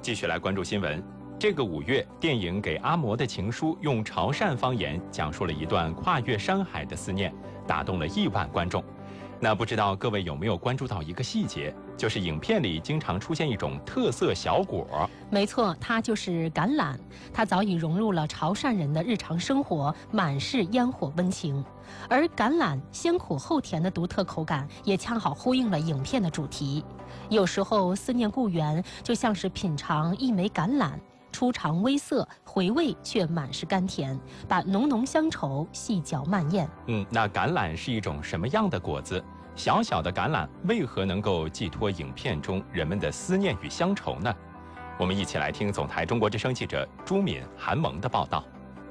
继续来关注新闻。这个5月，电影《给阿嬷的情书》用潮汕方言讲述了一段跨越山海的思念，打动了亿万观众。那不知道各位有没有关注到一个细节，就是影片里经常出现一种特色小果。 没错，它就是橄榄。它早已融入了潮汕人的日常生活，满是烟火温情。而橄榄先苦后甜的独特口感，也恰好呼应了影片的主题。有时候思念故园，就像是品尝一枚橄榄，初尝微涩，回味却满是甘甜，把浓浓乡愁细嚼慢咽。 那橄榄是一种什么样的果子？小小的橄榄为何能够寄托影片中人们的思念与乡愁呢？我们一起来听总台中国之声记者朱敏、韩萌的报道。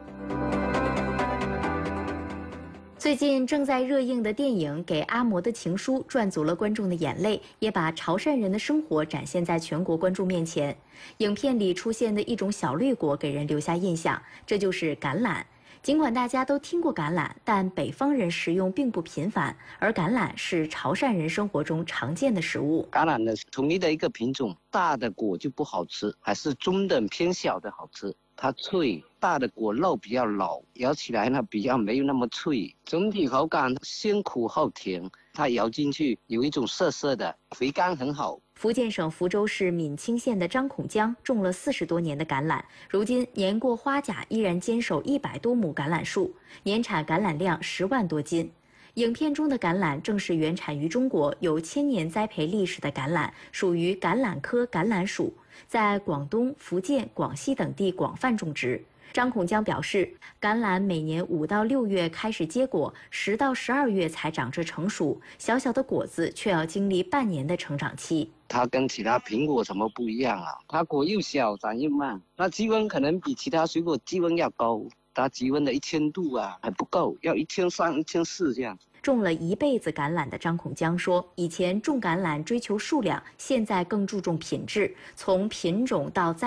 最近正在热映的电影《给阿嬷的情书》赚足了观众的眼泪，也把潮汕人的生活展现在全国观众面前。影片里出现的一种小绿果给人留下印象，这就是橄榄。尽管大家都听过橄榄，但北方人食用并不频繁，而橄榄是潮汕人生活中常见的食物。 橄榄呢，统一的一个品种，大的果就不好吃，还是中等偏小的好吃。它脆，大的果肉比较老，咬起来呢比较没有那么脆。整体口感先苦后甜，它咬进去有一种涩涩的，回甘很好。 福建省福州市闽清县的张孔江种了40多年的橄榄，如今年过花甲依然坚守100多亩橄榄树，年产橄榄量10万多斤。影片中的橄榄正是原产于中国、有1000年栽培历史的橄榄，属于橄榄科橄榄属，在广东、福建、广西等地广泛种植。张孔江表示，橄榄每年5到6月开始结果，10到12月才长至成熟，小小的果子却要经历半年的成长期。 它跟其他苹果什么不一样啊？它果又小，长又慢，那积温可能比其他水果积温要高。它积温的1000度啊还不够，要1300、1400这样。 种了一辈子橄榄的张孔江说，以前种橄榄追求数量，现在更注重品质，从品种到栽